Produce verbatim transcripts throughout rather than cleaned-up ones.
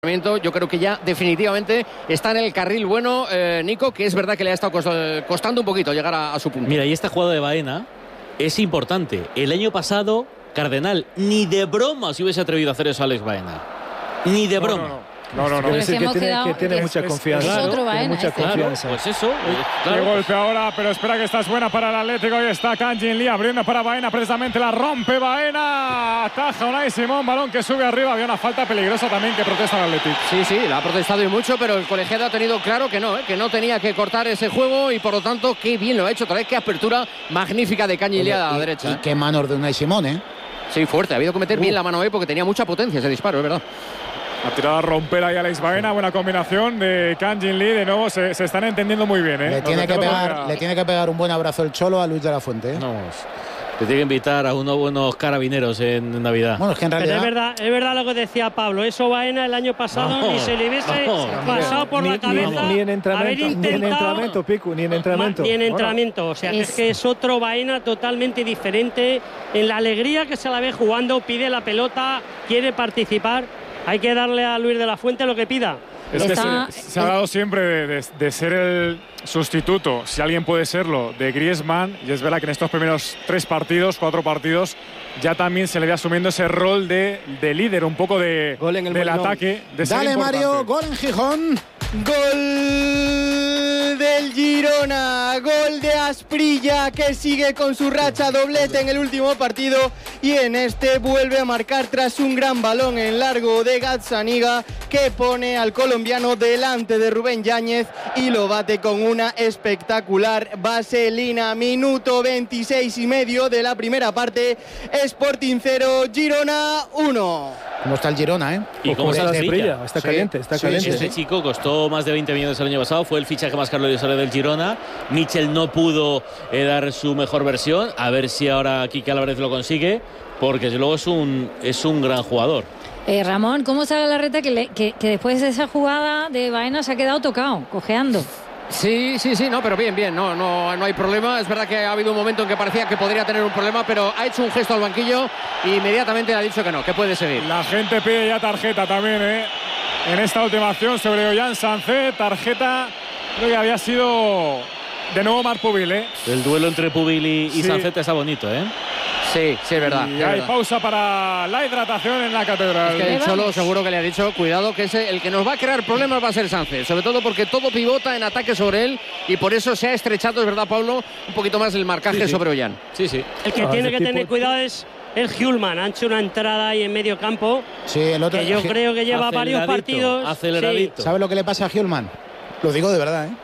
Yo creo que ya definitivamente está en el carril bueno, eh, Nico, que es verdad que le ha estado costando un poquito llegar a, a su punto. Mira, y esta jugada de Baena es importante. El año pasado, Cardenal ni de broma se hubiese atrevido a hacer eso a Alex Baena. Ni de broma. No, no, no. No, no, no. Quiere decir que tiene, quedado, que tiene es, mucha es, confianza. es otro Baena, tiene mucha este. confianza. Claro, pues eso. Claro. Qué golpe ahora, pero espera que esta es buena para el Atlético. Y está Kang Jin Lee abriendo para Baena. Precisamente la rompe Baena. Ataja Unai Simón. Balón que sube arriba. Había una falta peligrosa también que protesta el Atlético. Sí, sí, la ha protestado y mucho, pero el colegiado ha tenido claro que no, ¿eh? que no tenía que cortar ese juego y por lo tanto, qué bien lo ha hecho. Otra vez, qué apertura magnífica de Kang Jin Lee a la y, derecha. Y ¿eh? qué manos de Unai Simón, ¿eh? Sí, fuerte. Ha habido que meter uh. bien la mano ahí porque tenía mucha potencia ese disparo, es verdad. Ha tirado a romper ahí Alex Baena. Buena combinación de Kang Jin Lee. De nuevo se, se están entendiendo muy bien, ¿eh? Le tiene, que pegar, le tiene que pegar un buen abrazo el Cholo a Luis de la Fuente, ¿eh? No, te tiene que invitar a unos buenos carabineros en Navidad. Bueno, es que en realidad... Pero es verdad, es verdad lo que decía Pablo. Eso Baena el año pasado no, ni se le hubiese no, pasado por ni, la cabeza. Ni, ni en entrenamiento, ni en entrenamiento, Pico, ni en entrenamiento. Ni en entrenamiento. O sea, es... Que es que es otro Baena totalmente diferente. En la alegría que se la ve jugando, pide la pelota, quiere participar. Hay que darle a Luis de la Fuente lo que pida. Es que Está, se, se ha dado siempre de, de, de ser el sustituto, si alguien puede serlo, de Griezmann. Y es verdad que en estos primeros tres partidos, cuatro partidos, ya también se le ve asumiendo ese rol de, de líder, un poco de, gol en el del Molinón. ataque. De Dale, Mario, gol en Gijón. Gol del Girona, gol de Asprilla, que sigue con su racha, doblete en el último partido y en este vuelve a marcar tras un gran balón en largo de Gazzaniga, que pone al colombiano delante de Rubén Yáñez y lo bate con una espectacular vaselina. Minuto veintiséis y medio de la primera parte. Sporting cero, Girona uno. ¿Cómo está el Girona, eh? ¿Y cómo está la Asprilla? Está sí, caliente, está sí, caliente. Este chico costó más de veinte millones el año pasado, fue el fichaje más caro de la historia del Girona. Michel no pudo eh, dar su mejor versión, a ver si ahora Quique Álvarez lo consigue, porque desde luego es un, es un gran jugador. Eh, Ramón, ¿cómo sale la reta que, le, que, que después de esa jugada de Baena se ha quedado tocado, cojeando? Sí, sí, sí, no, pero bien, bien, no, no, no hay problema. Es verdad que ha habido un momento en que parecía que podría tener un problema, pero ha hecho un gesto al banquillo e inmediatamente le ha dicho que no, que puede seguir. La gente pide ya tarjeta también, ¿eh? En esta última acción sobre Ollán Sancet, tarjeta, creo que había sido de nuevo Marc Pubil, ¿eh? El duelo entre Pubil y, y sí. Sancet está bonito, ¿eh? Sí, sí, es verdad. Y es hay verdad. pausa para la hidratación en la catedral. Es que el Cholo seguro que le ha dicho, cuidado, que ese, el que nos va a crear problemas va a ser Sánchez, sobre todo porque todo pivota en ataque sobre él y por eso se ha estrechado, es verdad, Pablo, un poquito más el marcaje sí, sí. sobre Ollán. Sí, sí. El que Ah, tiene que tipo... tener cuidado es el Hjulman. Ha hecho una entrada ahí en medio campo. Sí, el otro. Que yo creo que lleva varios partidos. Aceleradito. Sí. ¿Sabes lo que le pasa a Hjulman? Lo digo de verdad, ¿eh?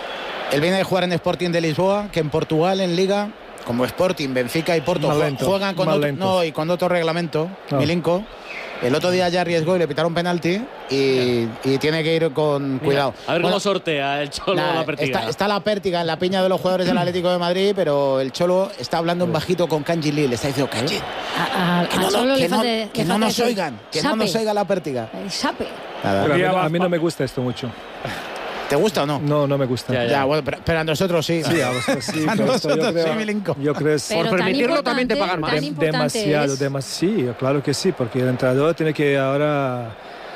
Él viene de jugar en Sporting de Lisboa, que en Portugal, en Liga, como Sporting, Benfica y Porto lento, juegan con otro, no, y con otro reglamento, no. Milinko. El otro día ya arriesgó y le pitaron penalti y, y tiene que ir con cuidado. Mira, a ver bueno, cómo sortea el Cholo nah, la pértiga. Está, está la pértiga en la piña de los jugadores del Atlético de Madrid, pero el Cholo está hablando en bajito con Kang Jin Lee. Le está diciendo, Kang Jin, A, a, que no, a no, que no, de, que no nos oigan, que sape. no nos oiga la pértiga. El sape. Nada. Pero a, mí, a mí no me gusta esto mucho. ¿Te gusta o no? No, no me gusta. Ya, ya bueno, pero, pero a nosotros sí. Sí, a vosotros sí. A nosotros yo creo, sí, Milinko. Yo creo es por permitirlo también te pagan más. De, demasiado, es... demasiado. Sí, claro que sí, porque el entrenador tiene que ahora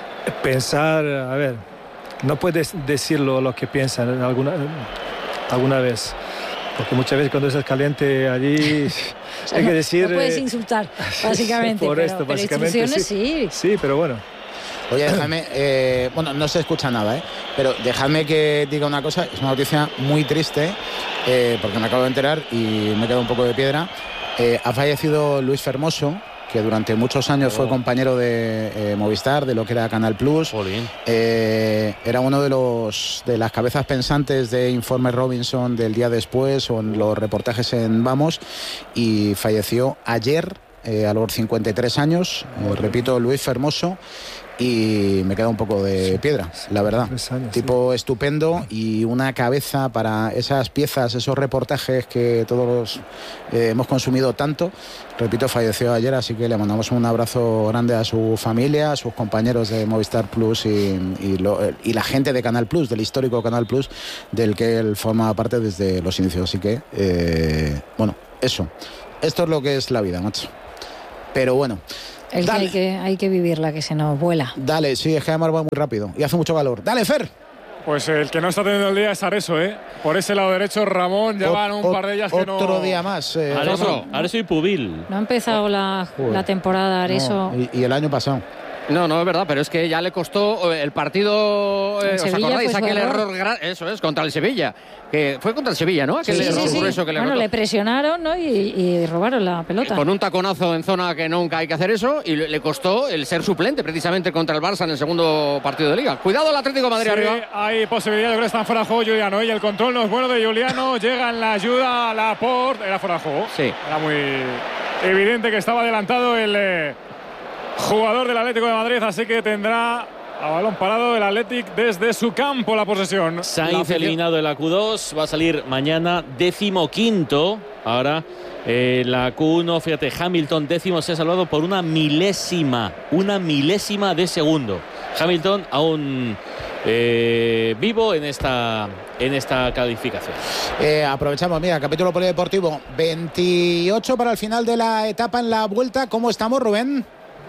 pensar, a ver, no puedes decirlo lo que piensa alguna, alguna vez. Porque muchas veces cuando estás caliente allí o sea, hay no, que decir... No puedes eh, insultar, básicamente. Por pero, esto, pero básicamente instrucciones sí. sí. Sí, pero bueno. Oye, déjame, eh, bueno, no se escucha nada, ¿eh? Pero dejadme que diga una cosa, es una noticia muy triste, eh, porque me acabo de enterar y me he quedado un poco de piedra. Eh, ha fallecido Luis Fermoso, que durante muchos años oh. fue compañero de eh, Movistar, de lo que era Canal Plus. Eh, era uno de los de las cabezas pensantes de Informe Robinson del día después o en los reportajes en Vamos, y falleció ayer eh, a los cincuenta y tres años, eh, repito, Luis Fermoso. Y me queda un poco de piedra, la verdad. Años, tipo sí. estupendo y una cabeza para esas piezas, esos reportajes que todos eh, hemos consumido tanto. Repito, falleció ayer, así que le mandamos un abrazo grande a su familia, a sus compañeros de Movistar Plus y, y, lo, y la gente de Canal Plus, del histórico Canal Plus, del que él forma parte desde los inicios. Así que, eh, bueno, eso. Esto es lo que es la vida, macho. Pero bueno. El que hay, que hay que vivirla, que se nos vuela. Dale, sí, es que además va muy rápido y hace mucho calor. Dale, Fer. Pues el que no está teniendo el día es Areso, ¿eh? Por ese lado derecho, Ramón, llevan un par de ellas que no... Otro día más. Eh, Areso, Areso y Pubil. No ha empezado la, la temporada, Areso. No, y, y el año pasado. No, no, es verdad, pero es que ya le costó el partido, eh, ¿os Sevilla acordáis? fue su Aquel error. error, gra- eso es, contra el Sevilla, que fue contra el Sevilla, ¿no? Aquel Sí, sí, error sí. grueso que le Bueno, costó. le presionaron, ¿no? y, y robaron la pelota. Con un taconazo en zona que nunca hay que hacer eso, y le le costó el ser suplente precisamente contra el Barça en el segundo partido de Liga. Cuidado el Atlético de Madrid Sí, arriba. hay posibilidad, yo creo que están fuera de juego Juliano, y el control no es bueno de Juliano, llega en la ayuda a Laporte, era fuera de juego. Sí. Era muy evidente que estaba adelantado el eh, jugador del Atlético de Madrid, así que tendrá a balón parado el Athletic desde su campo la posesión. Sainz La eliminado de la Q dos, va a salir mañana decimoquinto. Ahora eh, la Q uno, fíjate, Hamilton décimo, se ha salvado por una milésima, una milésima de segundo. Hamilton aún eh, vivo en esta, en esta calificación. Eh, aprovechamos, mira, capítulo polideportivo. veintiocho para el final de la etapa en la vuelta. ¿Cómo estamos, Rubén?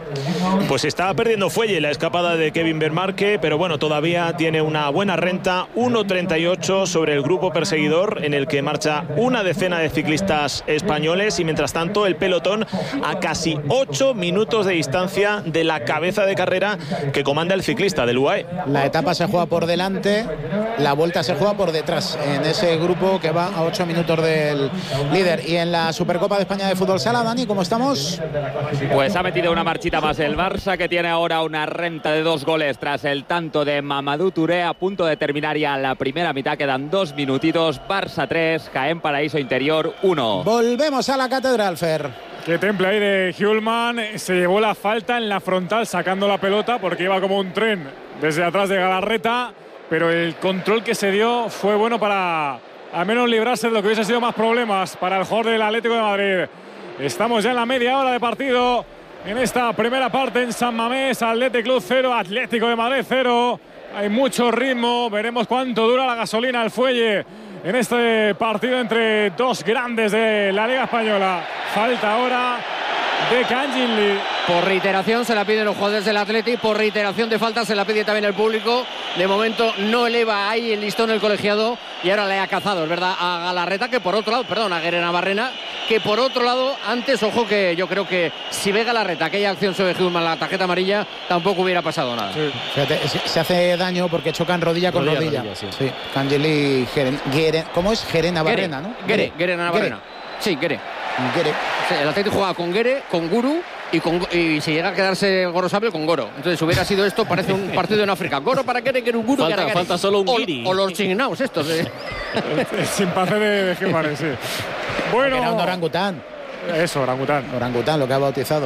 Pues está perdiendo fuelle la escapada de Kevin Vermarque, pero bueno, todavía tiene una buena renta, uno treinta y ocho sobre el grupo perseguidor, en el que marcha una decena de ciclistas españoles, y mientras tanto el pelotón a casi ocho minutos de distancia de la cabeza de carrera que comanda el ciclista del U A E. La etapa se juega por delante, la vuelta se juega por detrás, en ese grupo que va a ocho minutos del líder. Y en la Supercopa de España de Fútbol Sala, Dani, ¿cómo estamos? Pues ha metido una marchita más el Barça, que tiene ahora una renta de dos goles tras el tanto de Mamadou Touré. A punto de terminar ya la primera mitad, quedan dos minutitos. Barça tres, Jaén Paraíso Interior uno. Volvemos a la catedral, Fer. Qué temple ahí de Hjulman, se llevó la falta en la frontal sacando la pelota porque iba como un tren desde atrás de Galarreta, pero el control que se dio fue bueno para al menos librarse de lo que hubiese sido más problemas para el jugador del Atlético de Madrid. Estamos ya en la media hora de partido en esta primera parte en San Mamés. Athletic Club cero, Atlético de Madrid cero. Hay mucho ritmo, veremos cuánto dura la gasolina al fuelle en este partido entre dos grandes de la Liga Española. Falta ahora de Kangin Lee. Por reiteración se la piden los jugadores del Athletic, por reiteración de falta se la pide también el público. De momento no eleva ahí el listón el colegiado y ahora le ha cazado, es verdad, a Galarreta, que por otro lado, perdón, a Guerrera Barrena, que por otro lado, antes, ojo, que yo creo que si ve Galarreta aquella acción sobre Hjulman, la tarjeta amarilla, tampoco hubiera pasado nada. Sí. Fíjate, se hace daño porque chocan rodilla con rodilla. rodilla. rodilla sí. Sí. Kangin Lee, Geren, Geren, ¿cómo es? Gerena Barrena, ¿no? Guere, Guerrera Barrena. Sí, Guere. Guere. Sí, el Atlético juega con Guere, con Guru y, con, y si llega a quedarse Gorosabio con Goro. Entonces hubiera sido esto, parece un partido en África. Goro para Guere, Guru, Guru. Falta, Guere, falta solo un o, guiri. o los chingnaos estos. Eh. El simpatía de, de Gimares, sí. Bueno. Era un orangután. Eso, orangután. Orangután, lo que ha bautizado.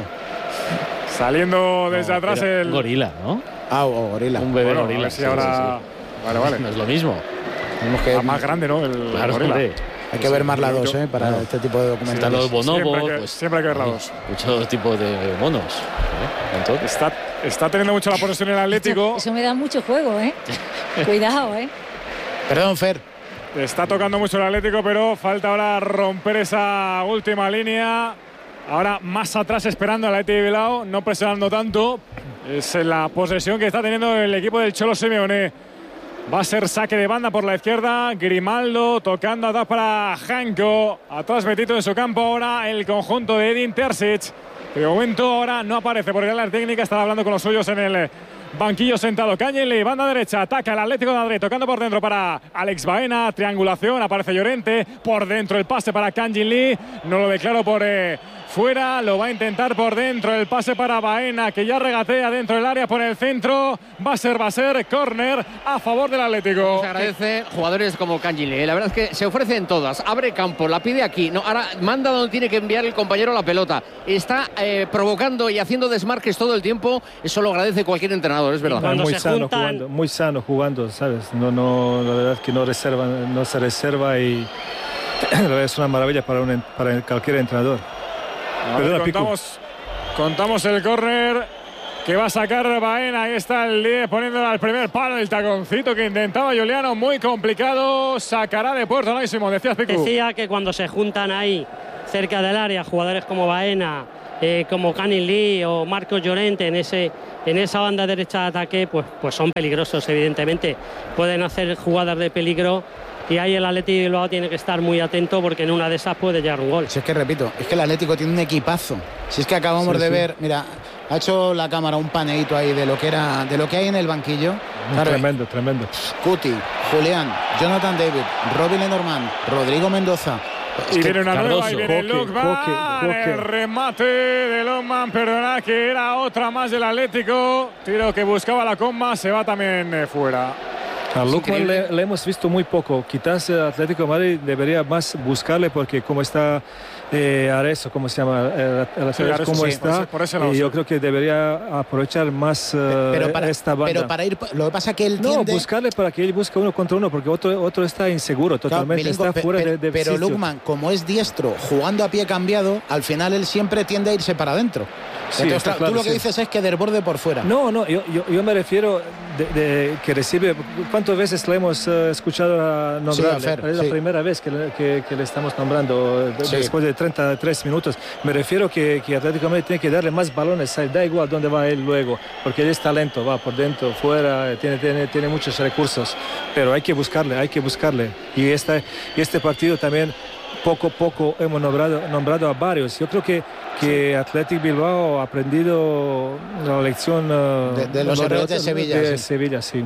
Saliendo desde no, atrás el... Gorila, ¿no? Ah, o gorila. Un bebé bueno, gorila. A ver si sí, ahora... sí, sí. Vale, vale. No es lo mismo. Tenemos que... La más grande, ¿no? El claro, gorila. Hombre. Hay que ver más la dos, ¿eh? Para claro. este tipo de documentales. Están los bonobos. Siempre hay que, pues, siempre hay que ver la dos. Muchos tipos de monos. ¿eh? Está, está teniendo mucho la posesión el Atlético. Eso, eso me da mucho juego, ¿eh? Cuidado, ¿eh? Perdón, Fer. Está tocando mucho el Atlético, pero falta ahora romper esa última línea. Ahora más atrás esperando al Athletic de Bilbao, no presionando tanto. Es la posesión que está teniendo el equipo del Cholo Simeone. Va a ser saque de banda por la izquierda. Grimaldo tocando atrás para Janko. Atrás metido en su campo ahora el conjunto de Edin Terzic. De momento ahora no aparece porque la técnica está hablando con los suyos en el banquillo sentado. Kangin Lee, banda derecha, ataca el Atlético de Madrid, tocando por dentro para Alex Baena, triangulación, aparece Llorente, por dentro el pase para Kangin Lee, no lo declaro por eh, fuera, lo va a intentar por dentro, el pase para Baena, que ya regatea dentro del área por el centro, va a ser, va a ser, córner a favor del Atlético. Se agradece jugadores como Kangin Lee, la verdad es que se ofrecen todas, abre campo, la pide aquí, no, ahora manda donde tiene que enviar el compañero la pelota, está eh, provocando y haciendo desmarques todo el tiempo, eso lo agradece cualquier entrenador. Es verdad. Muy se sano juntan... jugando, muy sano jugando, ¿sabes? No, no, la verdad es que no reserva, no se reserva y la verdad es una maravilla para, un, para cualquier entrenador. Perdona, contamos, contamos el córner que va a sacar Baena. Ahí está el diez poniéndole al primer palo el taconcito que intentaba Juliano, muy complicado. Sacará de puerta, ¿no? Decías, Picu. Decía que cuando se juntan ahí cerca del área jugadores como Baena eh, como Canin Lee o Marcos Llorente en, ese, en esa banda derecha de ataque, pues, pues son peligrosos, evidentemente. Pueden hacer jugadas de peligro y ahí el Athletic Bilbao tiene que estar muy atento porque en una de esas puede llegar un gol. Si es que repito, es que el Atlético tiene un equipazo. Si es que acabamos sí, de sí. ver, mira, ha hecho la cámara un paneíto ahí de lo que era, de lo que hay en el banquillo. Claro, tremendo, tremendo. Cuti, Julián, Jonathan David, Robin Lenormand, Rodrigo Mendoza. Es y viene una Cardoso. nueva y viene Lukman, el remate de Lukman, perdona, que era otra más del Atlético. Tiro que buscaba la comba, se va también eh, fuera. A Lukman le, le hemos visto muy poco. Quizás el Atlético de Madrid debería más buscarle porque como está eh, Areso, ¿cómo se llama? El, el sí, Areso, ¿cómo sí, está? Por ese, por ese y yo creo que debería aprovechar más uh, pero para, esta banda. Pero para ir, lo que pasa que él no, tiende... buscarle para que él busque uno contra uno porque otro, otro está inseguro totalmente, claro, Milenko, está fuera pero, de, de Pero sitio. Lukman, como es diestro, jugando a pie cambiado, al final él siempre tiende a irse para adentro. Sí, Entonces, claro, claro, tú lo que sí. dices es que desborde por fuera. No, no, yo, yo, yo me refiero de, de que recibe. ¿Cuántas veces le hemos uh, escuchado a nombrar? Sí, Fer, es la sí. primera vez que le, que, que le estamos nombrando sí. después de treinta y tres minutos. Me refiero que, que Atlético de Madrid tiene que darle más balones, da igual dónde va él luego, porque él es talento, va por dentro, fuera, tiene, tiene, tiene muchos recursos, pero hay que buscarle, hay que buscarle. Y este, este partido también. Poco a poco hemos nombrado, nombrado a varios. Yo creo que, que Athletic Bilbao ha aprendido la lección uh, de, de los errores de, de Sevilla. De sí. Sevilla, sí.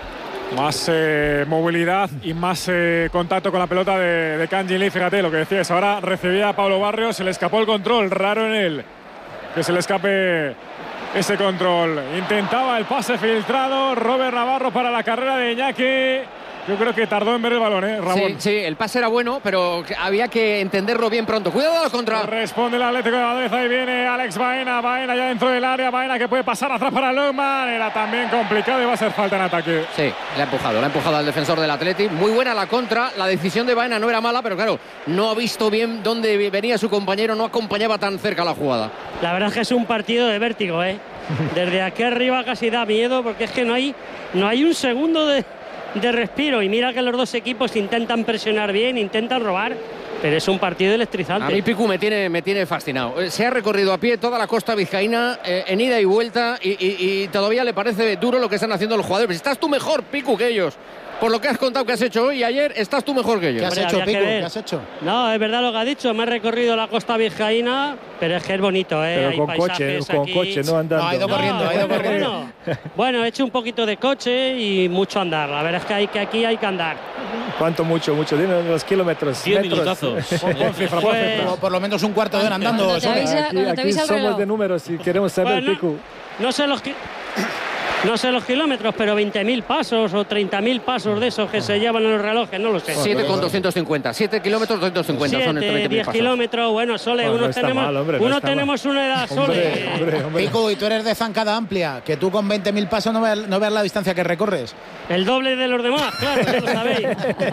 Más eh, movilidad y más eh, contacto con la pelota de, de Canin Lee. Fíjate lo que decías. Ahora recibía a Pablo Barrios, se le escapó el control. Raro en él que se le escape ese control. Intentaba el pase filtrado. Robert Navarro para la carrera de Iñaki. Yo creo que tardó en ver el balón, ¿eh, Ramón? Sí, sí, el pase era bueno, pero había que entenderlo bien pronto. Cuidado contra. Responde el Atlético de Madrid. Ahí viene Alex Baena. Baena ya dentro del área. Baena que puede pasar atrás para Lukman. Era también complicado y va a ser falta en ataque. Sí, le ha empujado. Le ha empujado al defensor del Athletic. Muy buena la contra. La decisión de Baena no era mala, pero claro, no ha visto bien dónde venía su compañero. No acompañaba tan cerca la jugada. La verdad es que es un partido de vértigo, ¿eh? Desde aquí arriba casi da miedo porque es que no hay, no hay un segundo de... de respiro y mira que los dos equipos intentan presionar bien, intentan robar, pero es un partido electrizante. A mí Picu me tiene, me tiene fascinado. Se ha recorrido a pie toda la costa vizcaína eh, en ida y vuelta y, y, y todavía le parece duro lo que están haciendo los jugadores. Estás tú mejor, Picu, que ellos. Por lo que has contado que has hecho hoy y ayer, estás tú mejor que ellos. ¿Qué has hecho, Picu? ¿Qué has hecho? No, es verdad lo que ha dicho. Me he recorrido la costa vizcaína, pero es que es bonito, ¿eh? Pero hay con coche, con aquí. coche, no andando. No, ha ido corriendo, no, ha ido bueno, corriendo. Bueno, bueno, he hecho un poquito de coche y mucho andar. La verdad es que, hay, que aquí hay que andar. ¿Cuánto mucho? Mucho. Dime los kilómetros. diez minutazos. Pues, por, por lo menos un cuarto de hora andando. Cuando te avisa, Aquí, cuando te aquí avisa el somos reloj. de números y queremos saber, bueno, Picu. no sé los que... No sé los kilómetros, pero veinte mil pasos o treinta mil pasos de esos que se llevan en los relojes, no lo sé. siete con doscientos cincuenta. siete kilómetros, doscientos cincuenta. siete, son entre veinte mil diez pasos. kilómetros, bueno, Sole, Bueno, uno no tenemos, mal, hombre, no uno está tenemos una edad, Sole. Hombre, hombre, hombre. Picu, y tú eres de zancada amplia, que tú con veinte mil pasos no veas, no veas la distancia que recorres. El doble de los demás, claro, ya lo sabéis.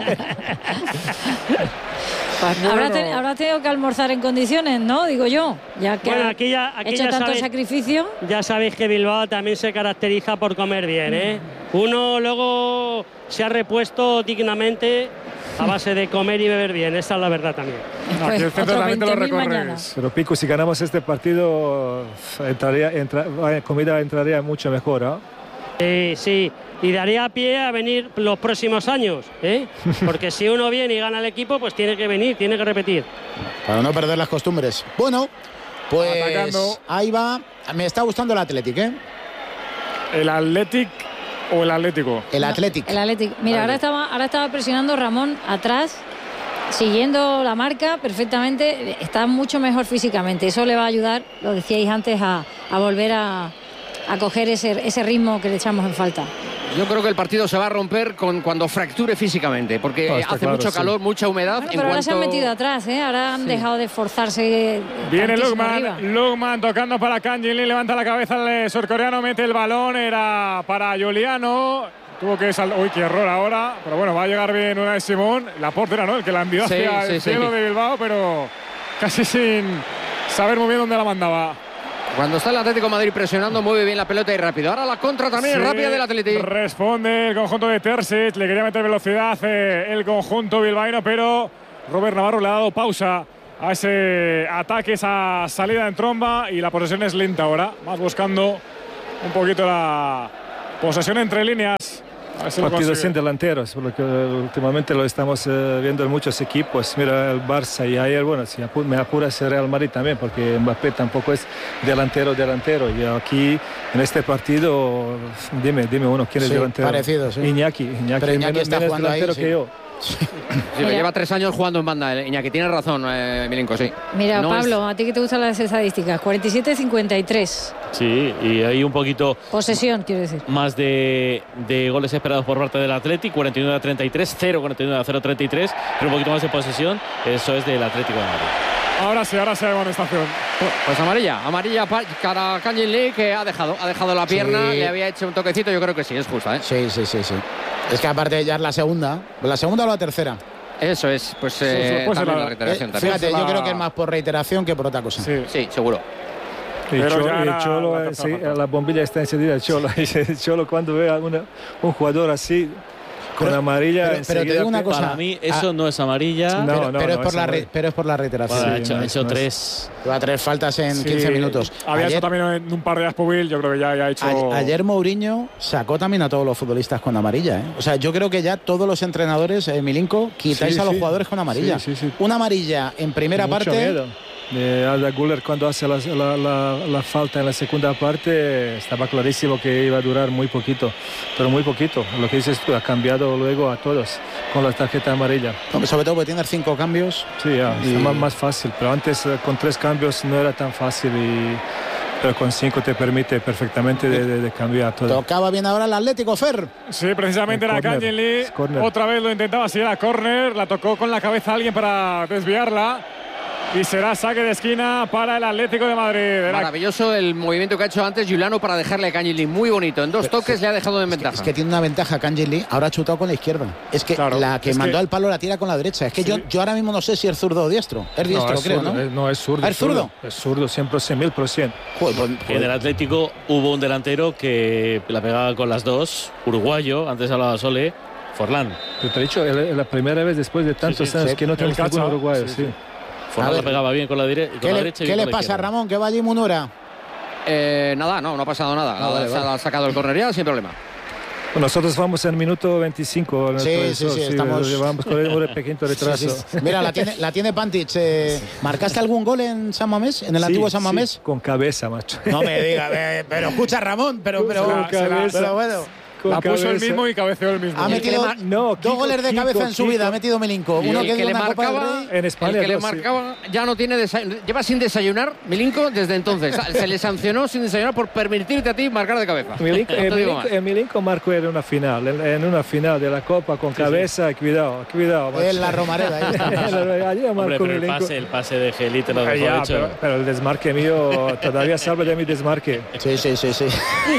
Habrá, ten, habrá tenido que almorzar en condiciones, ¿no? Digo yo. Ya que Bueno, ha aquí ya, aquí hecho ya tanto sabéis, sacrificio. ya sabéis que Bilbao también se caracteriza por comer bien, ¿eh? Uno luego se ha repuesto dignamente a base de comer y beber bien, esa es la verdad también. Aquí el centro Otros también te lo veinte mil mañana. recorres. Pero Pico, si ganamos este partido, entraría, entra, comida entraría mucho mejor, ¿no? Sí, sí, y daría pie a venir los próximos años, ¿eh? Porque si uno viene y gana el equipo, pues tiene que venir, tiene que repetir. Para no perder las costumbres. Bueno, pues Atacando. ahí va. Me está gustando el Athletic, ¿eh? ¿El Athletic o el Atlético? El Athletic. El Athletic. Mira, ahora estaba, ahora estaba presionando Ramón atrás, siguiendo la marca perfectamente. Está mucho mejor físicamente. Eso le va a ayudar, lo decíais antes, a, a volver a, a coger ese, ese ritmo que le echamos en falta. Yo creo que el partido se va a romper con cuando fracture físicamente, porque No, hace está claro, mucho sí. calor, mucha humedad. Bueno, en pero ahora cuanto... se han metido atrás, ¿eh? Ahora han Sí. dejado de esforzarse. Viene tantísimo arriba. Lukman, Lukman tocando para Canin Lee, levanta la cabeza el surcoreano, mete el balón, era para Juliano. Tuvo que saltar. Uy, qué error ahora. Pero bueno, va a llegar bien una de Simón. La portera, ¿no? El que la envió Sí, hacia sí, el sí. cielo de Bilbao, pero casi sin saber muy bien dónde la mandaba. Cuando está el Atlético de Madrid presionando, mueve bien la pelota y rápido. Ahora la contra también Sí, es rápida del Atlético. Responde el conjunto de Terzic. Le quería meter velocidad eh, el conjunto bilbaíno, pero Robert Navarro le ha dado pausa a ese ataque, esa salida en tromba, y la posesión es lenta ahora, más buscando un poquito la posesión entre líneas. Si partido sin delanteros, porque últimamente lo estamos eh, viendo en muchos equipos. Mira el Barça, y ayer, bueno, si apu me apura ese Real Madrid también, porque Mbappé tampoco es delantero, delantero. Y aquí, en este partido, dime, dime uno, ¿quién es sí, delantero? Parecido, sí. Iñaki. Iñaki, Pero Iñaki menos, está menos jugando delantero ahí, sí. que yo. Sí, pero lleva tres años jugando en banda, eh, Iñaki. Tiene razón, eh, Milinko, sí. Mira, No Pablo, es... a ti que te gustan las estadísticas, cuarenta y siete cincuenta y tres. Sí, y hay un poquito... Posesión, quiero decir. Más de, de goles esperados por parte del Athletic, cuarenta y nueve a treinta y tres, cero cuarenta y nueve a cero treinta y tres, pero un poquito más de posesión, eso es del Atlético de Madrid. Ahora sí, ahora sí hay amonestación. Pues amarilla, amarilla para Kangin Lee, que ha dejado, ha dejado la pierna, Sí. le había hecho un toquecito, yo creo que sí, es justa, ¿eh? Sí, sí, sí, sí. Es que aparte ya es la segunda, ¿la segunda o la tercera? Eso es, pues eh, pues también la- la reiteración Eh, también. fíjate, la- yo creo que es más por reiteración que por otra cosa. Sí. Sí, seguro. Y Pero Cholo, ya y era Cholo, la eh, tercera sí, falta. la bombilla está encendida. Cholo, Cholo cuando ve a una- un jugador así, con Pero- amarilla, pero- pero te enseguida digo una pi- cosa. Para mí eso no es amarilla. No, pero, no, pero no, es por es la amarilla. re- pero es por la reiteración. Bueno, ha Sí, hecho, no ha es- hecho no es- tres. Lleva tres faltas en Sí, quince minutos. Había Ayer, hecho también en un par de Aspovil, yo creo que ya, ya ha hecho. a- ayer Mourinho sacó también a todos los futbolistas con amarilla. ¿eh? O sea, yo creo que ya todos los entrenadores, eh, Milinko, quitáis Sí, a los sí. jugadores con amarilla. Sí, sí, sí. Una amarilla en primera Mucho parte. miedo. De Arda Güler, cuando hace la, la- la- la falta en la segunda parte, estaba clarísimo que iba a durar muy poquito, pero muy poquito. Lo que dices tú, ha cambiado luego a todos con la tarjeta amarilla. Sobre todo porque tiene cinco cambios. Sí, ya, Y- está más, más fácil, pero antes eh, con tres cambios no era tan fácil, y, pero con cinco te permite perfectamente de, de- de cambiar todo. Tocaba bien ahora el Atlético, Fer. Sí, precisamente El era córner, Kangin Lee. es córner. Otra vez lo intentaba, si era córner, la tocó con la cabeza alguien para desviarla. Y será saque de esquina para el Atlético de Madrid. Era- Maravilloso el movimiento que ha hecho antes Giuliano para dejarle a Kangin Lee, muy bonito. En dos Pero, toques sí, le ha dejado en Es que, ventaja. es que tiene una ventaja Kangin Lee. Ahora ha chutado con la izquierda. Es que Claro, la que es mandó que- al palo la tira con la derecha. Es que yo, Sí. yo ahora mismo no sé si es zurdo o diestro. Es diestro, es creo, zurdo, ¿no? es- no, es zurdo. Ah, ¿es zurdo? Es zurdo, cien por ciento, mil por ciento. Joder, pues- Que en el Atlético hubo un delantero que la pegaba con las dos, uruguayo, antes hablaba Sole, Forlán. Pero te he dicho, es la primera vez después de tantos sí, años sí. que no tenemos El ningún Cacha, uruguayo. sí, Sí, sí. Forlán A la ver. pegaba bien con la, dire con ¿Qué la le, derecha y qué bien le con la pasa a izquierda. Ramón? ¿Qué va allí Munura? Eh, nada, no, no ha pasado nada. Ah, vale, Se vale. ha sacado el córner ya sin problema. Bueno, nosotros vamos en minuto veinticinco. en el Sí, televisor, sí, sí, estamos- Llevamos con un pequeño retraso. Sí, sí. Mira, la tiene, la tiene Pantic. Eh, ¿Marcaste algún gol en San Mamés? ¿En el Sí, antiguo San sí, Mamés? con cabeza, macho. No me diga, eh, pero escucha Ramón, pero, pero, Con cabeza. pero bueno. Con la puso el cabeza. mismo y cabeceó el mismo. Ha Y el que metido le mar- no, dos Kiko, goles de Kiko, cabeza en su Kiko. vida, ha metido Milinko. Y Uno el que que dio le una Copa del marcaba, Rey. En España, el que le dos, sí. marcaba ya no tiene desay- lleva sin desayunar Milinko desde entonces. Se le sancionó sin desayunar por permitirte a ti marcar de cabeza. Milinko, No te eh, digo Milinko, más. eh, Milinko marcó en una final, en, en una final de la Copa con cabeza. Cuidado, cuidado. macho. En la Romareda, ahí está. Allí Hombre, marcó pero el Milinko. pase, el pase de Gelite lo Ah, dejó ya, hecho. pero, pero el desmarque mío todavía salva de mi desmarque. Sí, sí, sí, sí.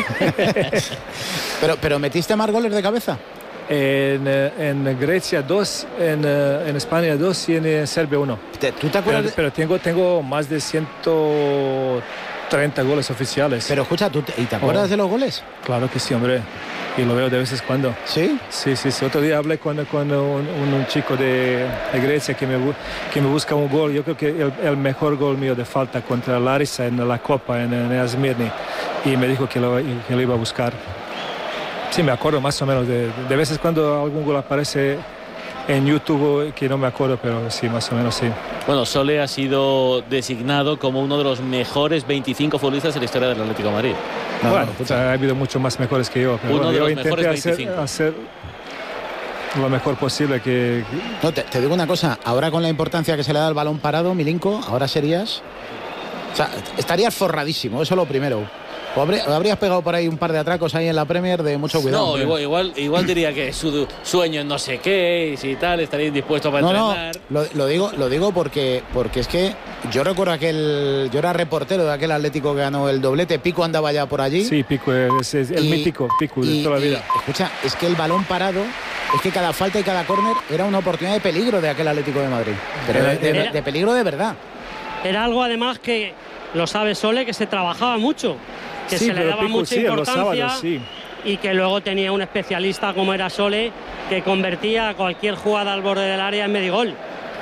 pero, pero metiste más goles de cabeza. En, eh, en Grecia dos, en, eh, en España dos y en eh, Serbia uno. Te- ¿Tú te acuerdas? Pero, de- pero tengo, tengo más de ciento treinta goles oficiales. Pero escucha, ¿tú te, ¿y te acuerdas Oh. de los goles? Claro que sí, hombre. Y lo veo de vez en cuando. Sí. Sí, sí, sí. Otro día hablé con, con un, un- un chico de, de Grecia que me, bu- que me busca un gol. Yo creo que el, el mejor gol mío de falta contra Larissa en la Copa, en, en Asmirni. Y me dijo que lo, que lo iba a buscar. Sí, me acuerdo más o menos. De, de veces cuando algún gol aparece en YouTube, que no me acuerdo, pero sí, más o menos sí. Bueno, Sole ha sido designado como uno de los mejores veinticinco futbolistas de la historia del Atlético de Madrid. No, bueno, no, o sea, ha habido mucho más mejores que yo. Pero Uno bueno, de yo los intenté mejores hacer, veinticinco. hacer lo mejor posible. Que, No, te, te digo una cosa. Ahora con la importancia que se le da al balón parado, Milinko, ahora serías... O sea, estarías forradísimo, eso lo primero. O habría- habrías pegado por ahí un par de atracos ahí en la Premier de mucho cuidado. No, hombre. igual, igual, igual diría que su sueño en no sé qué y si tal, estaría indispuesto para No, no, entrenar. lo, lo digo, lo digo porque, porque es que yo recuerdo aquel, yo era reportero de aquel Atlético que ganó el doblete, Pico andaba ya por allí. sí, Pico, es, es el Y- mítico Pico de y- toda la y, vida. escucha, es que el balón parado, es que cada falta y cada córner era una oportunidad de peligro de aquel Atlético de Madrid. Pero de, de- Era- de peligro de verdad. Era algo además que lo sabe Sole, que se trabajaba mucho, que Sí, se le pero daba Pico mucha sí, en los importancia sábados, sí. y que luego tenía un especialista como era Sole que convertía cualquier jugada al borde del área en medio gol.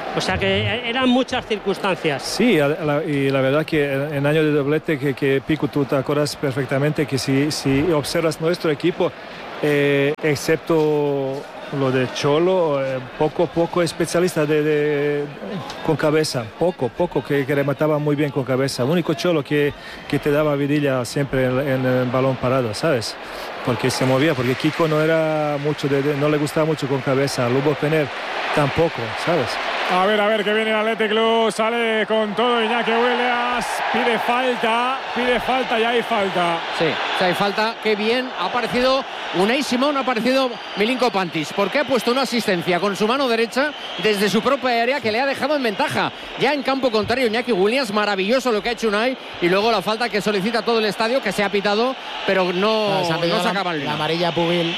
O sea que eran muchas circunstancias. Sí, y la verdad que en año de doblete que, que Pico, tú te acuerdas perfectamente que si, si observas nuestro equipo, eh, excepto lo de Cholo, eh, poco poco especialista de, de, con cabeza, poco, poco, que, que remataba muy bien con cabeza. Único Cholo que, que te daba vidilla siempre en, en el balón parado, ¿sabes? Porque se movía, porque Kiko no era mucho, de, de, no le gustaba mucho con cabeza, Lubo Pener tampoco, ¿sabes? A ver, a ver, que viene el Athletic Club, sale con todo Iñaki Williams, pide falta, pide falta y hay falta. Sí, sí, hay falta, qué bien, ha aparecido Unai Simón, ha aparecido Milinko Pantic, porque ha puesto una asistencia con su mano derecha desde su propia área que le ha dejado en ventaja. Ya en campo contrario Iñaki Williams, maravilloso lo que ha hecho Unai, y luego la falta que solicita todo el estadio, que se ha pitado, pero no, se ha no sacaba el la amarilla Pubil.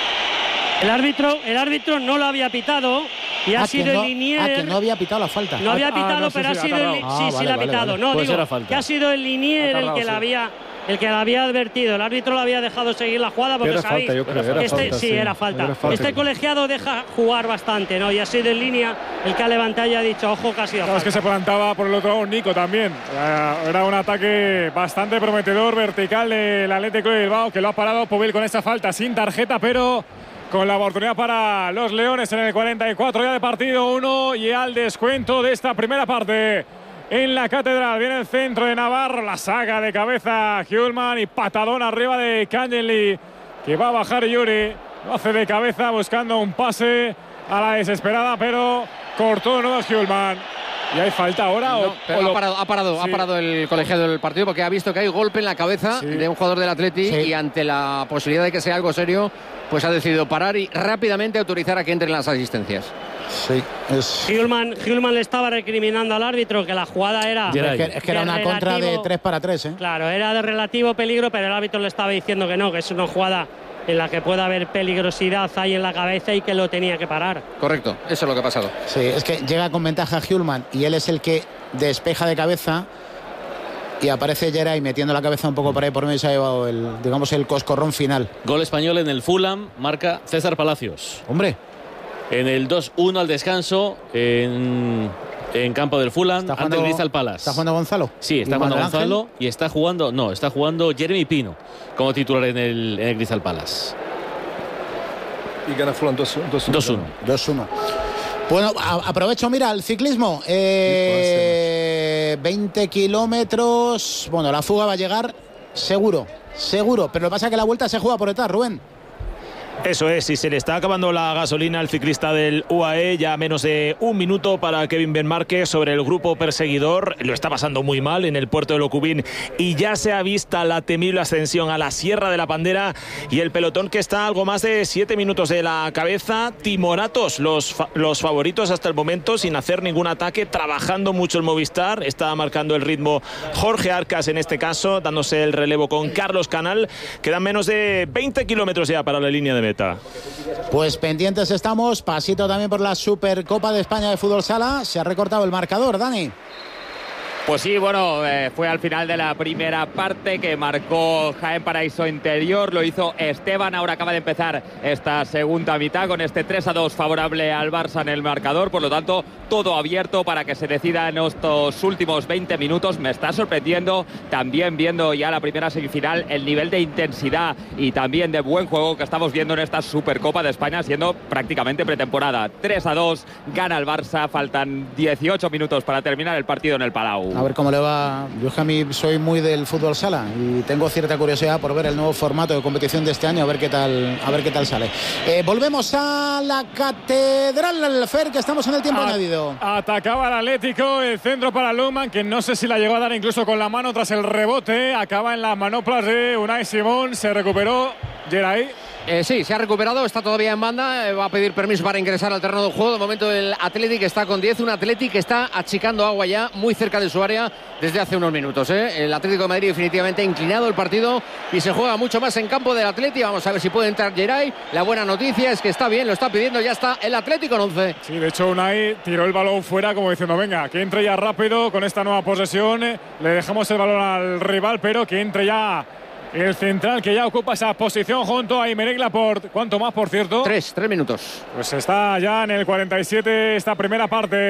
El árbitro, el árbitro no lo había pitado y ha ah, sido no, el Linier. Ah, que no había pitado la falta. No había pitado, ah, no, pero sí, ha sí, sido ha el, ah, sí, vale, sí, la ha vale, pitado. vale. No, Puede digo falta. que ha sido el Linier tardado, el que sí. la había el que la había advertido. El árbitro lo había dejado seguir la jugada porque Era sabéis, falta, yo creo, era este, falta, sí, sí. era falta. Era falta. Este colegiado deja jugar bastante, ¿no? Y ha sido en línea el que ha levantado y ha dicho, ojo, que ha sido Claro, es falta. que se plantaba por el otro lado Nico también. Era un ataque bastante prometedor, vertical del Athletic Club de Bilbao, que lo ha parado Pubil con esa falta sin tarjeta, pero con la oportunidad para los Leones en el cuarenta y cuatro ya de partido, uno y al descuento de esta primera parte. En la Catedral viene el centro de Navarro, la saga de cabeza Hjulman y patadón arriba de Kanjeli, que va a bajar Yuri, lo hace de cabeza buscando un pase a la desesperada, pero cortó de nuevo Hjulman. ¿Y hay falta ahora? No, o, pero o lo... ha parado, ha parado, sí. ha parado el colegiado del partido porque ha visto que hay golpe en la cabeza sí. de un jugador del Atleti Sí. y ante la posibilidad de que sea algo serio, pues ha decidido parar y rápidamente autorizar a que entren las asistencias. Sí, es... Hjulman, Hjulman le estaba recriminando al árbitro que la jugada era es, que, es que era una relativo, contra de tres para tres, ¿eh? Claro, era de relativo peligro, pero el árbitro le estaba diciendo que no, que es una jugada en la que puede haber peligrosidad ahí en la cabeza y que lo tenía que parar. Correcto, eso es lo que ha pasado. Sí, es que llega con ventaja Hjulman y él es el que despeja de cabeza y aparece Geray metiendo la cabeza un poco por ahí por medio y se ha llevado el, digamos, el coscorrón final. Gol español en el Fulham, marca César Palacios. Hombre. En el dos uno al descanso, en, en campo del Fulham, ante el Crystal Palace. ¿Está jugando Gonzalo? Sí, está jugando Gonzalo y está jugando, no, está jugando Jeremy Pino como titular en el, en el Crystal Palace. Y gana Fulham dos uno. dos uno. Bueno, a, aprovecho, mira, el ciclismo. Eh, veinte kilómetros. Bueno, la fuga va a llegar seguro, seguro. Pero lo que pasa es que la vuelta se juega por detrás, Rubén. Eso es, si se le está acabando la gasolina al ciclista del U A E, ya menos de un minuto para Kevin Benmarque sobre el grupo perseguidor. Lo está pasando muy mal en el puerto de Locubín y ya se ha visto la temible ascensión a la Sierra de la Pandera y el pelotón que está a algo más de siete minutos de la cabeza. Timoratos, los, fa los favoritos hasta el momento, sin hacer ningún ataque, trabajando mucho el Movistar. Está marcando el ritmo Jorge Arcas en este caso, dándose el relevo con Carlos Canal. Quedan menos de veinte kilómetros ya para la línea de meta. Pues pendientes estamos, pasito también por la Supercopa de España de Fútbol Sala. Se ha recortado el marcador, Dani. Pues sí, bueno, eh, fue al final de la primera parte que marcó Jaén Paraíso Interior, lo hizo Esteban, ahora acaba de empezar esta segunda mitad con este tres a dos favorable al Barça en el marcador, por lo tanto todo abierto para que se decida en estos últimos veinte minutos. Me está sorprendiendo también viendo ya la primera semifinal el nivel de intensidad y también de buen juego que estamos viendo en esta Supercopa de España, siendo prácticamente pretemporada. tres a dos, gana el Barça, faltan dieciocho minutos para terminar el partido en el Palau. A ver cómo le va. Yo es que a mí soy muy del fútbol sala y tengo cierta curiosidad por ver el nuevo formato de competición de este año, a ver qué tal, a ver qué tal sale. Eh, volvemos a la Catedral, Fer, que estamos en el tiempo a añadido. Atacaba el Atlético, el centro para Luhmann, que no sé si la llegó a dar incluso con la mano tras el rebote. Acaba en las manoplas de Unai Simón, se recuperó Geray. Eh, sí, se ha recuperado, está todavía en banda, eh, va a pedir permiso para ingresar al terreno de juego. De momento el Athletic está con diez, un Athletic que está achicando agua ya muy cerca de su área desde hace unos minutos. ¿eh? El Atlético de Madrid definitivamente ha inclinado el partido y se juega mucho más en campo del Athletic. Vamos a ver si puede entrar Geray. La buena noticia es que está bien, lo está pidiendo, ya está el Atlético en once. Sí, de hecho Unai tiró el balón fuera como diciendo, venga, que entre ya rápido con esta nueva posesión, eh, le dejamos el balón al rival, pero que entre ya el central, que ya ocupa esa posición junto a Aymeric Laporte. ¿Cuánto más, por cierto? Tres, tres minutos. Pues está ya en el cuarenta y siete esta primera parte.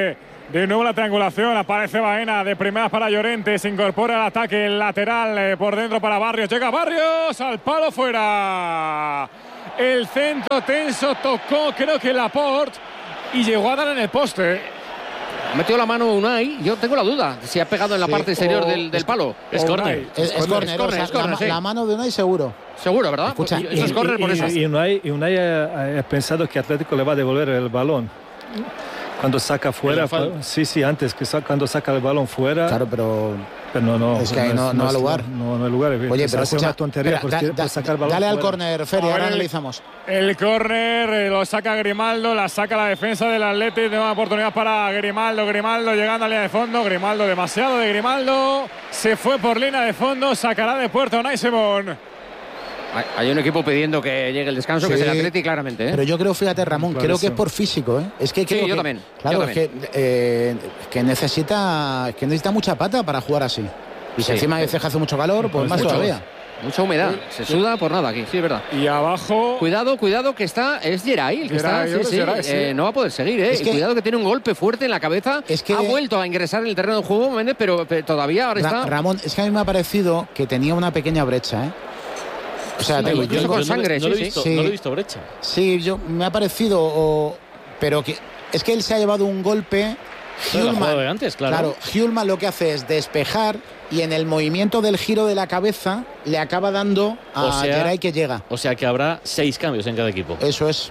De nuevo la triangulación, aparece Baena de primeras para Llorente, se incorpora al ataque el lateral eh, por dentro para Barrios, llega Barrios al palo fuera. El centro tenso, tocó creo que Laporte y llegó a dar en el poste. Ha metido la mano Unai, yo tengo la duda si ha pegado en la sí, parte exterior del, del palo. Es córner. Es, es córner, o sea, la, sí. la mano de Unai seguro. Seguro, ¿verdad? Escucha, pues, eso es córner por eso. Y Unai, y Unai ha, ha pensado que Atlético le va a devolver el balón. Cuando saca fuera, sí, sí, antes que saca, cuando saca el balón fuera. Claro, pero, pero no, no, es que ahí no, no, no hay lugar. No, no hay lugar. Oye, pero hace escucha, una tontería espera, da, da, sacar el balón. Dale fuera. Al córner, Feri, ahora el, analizamos. El córner eh, lo saca Grimaldo, la saca la defensa del Athletic, nueva oportunidad para Grimaldo, Grimaldo llegando a línea de fondo, Grimaldo demasiado de Grimaldo, se fue por línea de fondo, sacará de puerta Unai Simón. Hay un equipo pidiendo que llegue el descanso, sí, que es el Athletic, claramente. ¿eh? Pero yo creo, fíjate, Ramón, claro, creo que es por físico. ¿eh? Es que creo sí, yo que, también. Claro, yo también. Es que, eh, que, necesita, que necesita mucha pata para jugar así. Y si sí, encima sí. hace mucho calor, pues más mucho, todavía. Mucha humedad, se suda por nada aquí, sí, es verdad. Y abajo. Cuidado, cuidado, que está. Es Geray el que Geray, está. Sí, sí, Geray, sí. Eh, no va a poder seguir, ¿eh? Es que, y cuidado que tiene un golpe fuerte en la cabeza. Es que ha vuelto a ingresar en el terreno de juego, Méndez, pero, pero todavía ahora Ra está. Ramón, es que a mí me ha parecido que tenía una pequeña brecha, ¿eh? O sea, sí, tengo, yo, yo con no, sangre, no, no, sí, he visto, sí. no lo he visto brecha. Sí, yo me ha parecido, o, pero que es que él se ha llevado un golpe. Hjulmand, de antes, claro. Claro, Hjulmand lo que hace es despejar y en el movimiento del giro de la cabeza le acaba dando a o sea, Geray que llega. O sea que habrá seis cambios en cada equipo. Eso es.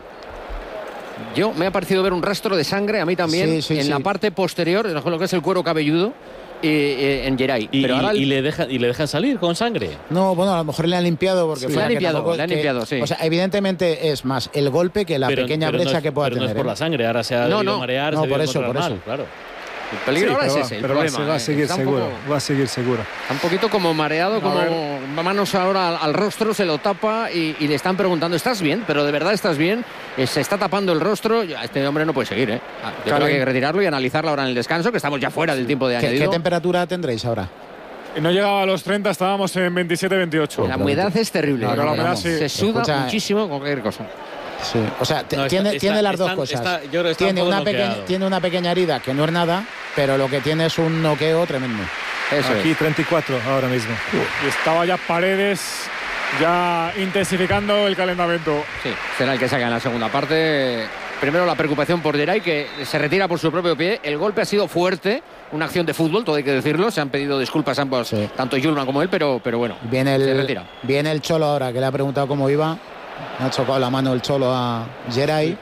Yo me ha parecido ver un rastro de sangre, a mí también, sí, sí, en sí. la parte posterior, en lo que es el cuero cabelludo. Y, y, en Geray. Y, pero ahora y, el... y, le deja, ¿Y le dejan salir con sangre? No, bueno, a lo mejor le han limpiado porque sí, fue le han limpiado, tampoco, le han que, limpiado, sí. O sea, evidentemente es más el golpe que la pero, pequeña pero brecha no es, que pueda pero tener. No es por ¿eh? la sangre, ahora se ha no, debido no, marear, no, se por eso, por mal, eso. Claro. El peligro sí, ahora es va, ese, el pero problema. Va, va a seguir seguro, poco, va a seguir seguro. Un poquito como mareado, como manos ahora al, al rostro, se lo tapa y, y le están preguntando, ¿estás bien? Pero de verdad estás bien. Eh, se está tapando el rostro. Este hombre no puede seguir, ¿eh? Yo claro. creo que hay que retirarlo y analizarlo ahora en el descanso, que estamos ya fuera del tiempo de ¿Qué, añadido. ¿Qué temperatura tendréis ahora? No llegaba a los treinta, estábamos en veintisiete veintiocho. La humedad es terrible. Claro, la humedad, sí. Se suda Escucha, muchísimo con cualquier cosa. Sí, o sea, no, tiene, está, tiene está, las está, dos cosas. Está, yo creo que tiene, un una pequeña, tiene una pequeña herida que no es nada, pero lo que tiene es un noqueo tremendo. Eso Aquí es. treinta y cuatro ahora mismo. Y estaba ya Paredes ya intensificando el calentamiento. Sí, será el que saca en la segunda parte. Primero la preocupación por Geray, que se retira por su propio pie. El golpe ha sido fuerte, una acción de fútbol, todo hay que decirlo. Se han pedido disculpas ambos, sí. tanto Hjulmand como él, pero, pero bueno, viene el, se retira. Viene el Cholo ahora, que le ha preguntado cómo iba. Ha chocado la mano el Cholo a Geray.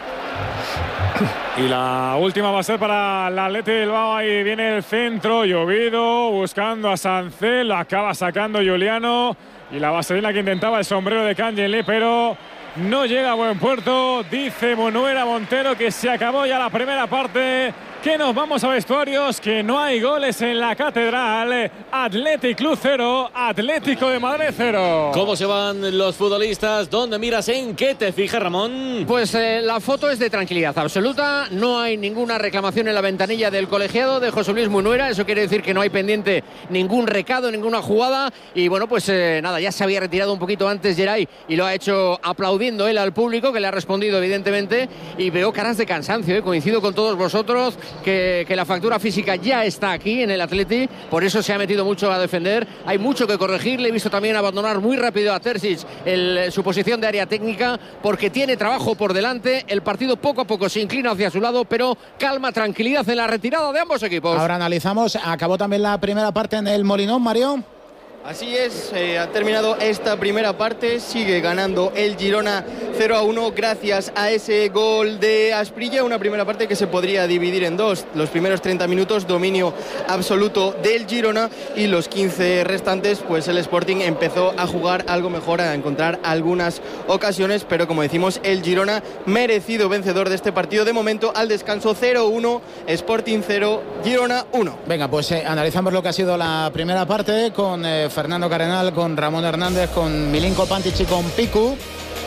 Y la última va a ser para el Athletic de Bilbao. Ahí viene el centro, llovido, buscando a Sancel, lo acaba sacando Juliano. Y la vaselina que intentaba el sombrero de Kangeli, pero no llega a buen puerto. Dice Munuera Montero que se acabó ya la primera parte, que nos vamos a vestuarios, que no hay goles en la Catedral. Athletic Club cero, Atlético de Madrid cero. ¿Cómo se van los futbolistas? ¿Dónde miras? ¿En qué te fijas, Ramón? Pues eh, la foto es de tranquilidad absoluta. No hay ninguna reclamación en la ventanilla del colegiado de José Luis Munuera. Eso quiere decir que no hay pendiente ningún recado, ninguna jugada. Y bueno, pues eh, nada, ya se había retirado un poquito antes Geray y lo ha hecho aplaudiendo él al público, que le ha respondido evidentemente. Y veo caras de cansancio, ¿eh? Coincido con todos vosotros. Que, que la factura física ya está aquí en el Athletic, por eso se ha metido mucho a defender. Hay mucho que corregir. Le he visto también abandonar muy rápido a Terzic el, su posición de área técnica, porque tiene trabajo por delante. El partido poco a poco se inclina hacia su lado, pero calma, tranquilidad en la retirada de ambos equipos. Ahora analizamos, acabó también la primera parte en el Molinón, Mario. Así es, eh, ha terminado esta primera parte, sigue ganando el Girona cero a uno gracias a ese gol de Asprilla, una primera parte que se podría dividir en dos. Los primeros treinta minutos, dominio absoluto del Girona, y los quince restantes, pues el Sporting empezó a jugar algo mejor, a encontrar algunas ocasiones, pero como decimos, el Girona merecido vencedor de este partido. De momento, al descanso cero uno, Sporting cero, Girona uno. Venga, pues eh, analizamos lo que ha sido la primera parte con eh, Fernando Cardenal, con Ramón Hernández, con Milinko Pantic y con Piku.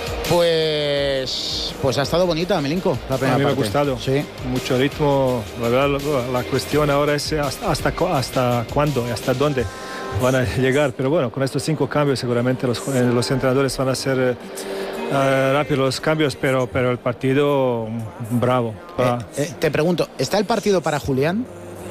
Pues pues ha estado bonita, Milinko, la primera a mí parte. Me ha gustado, sí. Mucho ritmo. La verdad, la cuestión ahora es hasta, hasta, hasta cuándo, hasta dónde van a llegar. Pero bueno, con estos cinco cambios seguramente los, los entrenadores van a ser uh, rápido los cambios, pero, pero el partido bravo. Eh, eh, te pregunto, ¿está el partido para Julián?